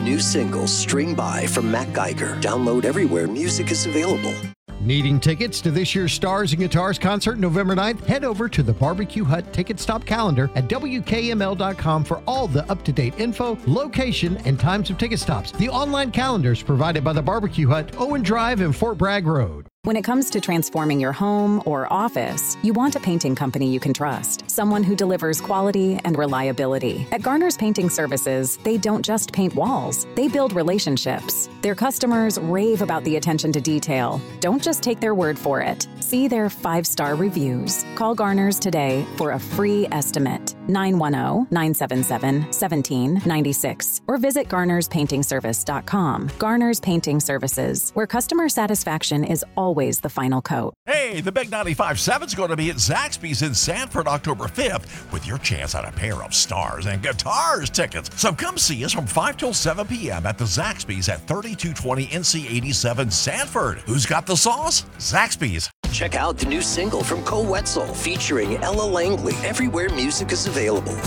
new single, String By, from Matt Geiger. Download everywhere music is available. Needing tickets to this year's Stars and Guitars concert November 9th? Head over to the Barbecue Hut Ticket Stop calendar at WKML.com for all the up-to-date info, location, and times of ticket stops. The online calendar is provided by the Barbecue Hut, Owen Drive, and Fort Bragg Road. When it comes to transforming your home or office, you want a painting company you can trust. Someone who delivers quality and reliability. At Garner's Painting Services, they don't just paint walls, they build relationships. Their customers rave about the attention to detail. Don't just take their word for it. See their 5-star reviews. Call Garner's today for a free estimate. 910-977-1796 or visit garnerspaintingservice.com. Garner's Painting Services, where customer satisfaction is always the final coat. Hey, the Big 95.7 is going to be at Zaxby's in Sanford October 5th with your chance at a pair of Stars and Guitars tickets. So come see us from 5 till 7 p.m. at the Zaxby's at 3220 NC 87 Sanford. Who's got the sauce? Zaxby's. Check out the new single from Cole Wetzel featuring Ella Langley, everywhere music is available.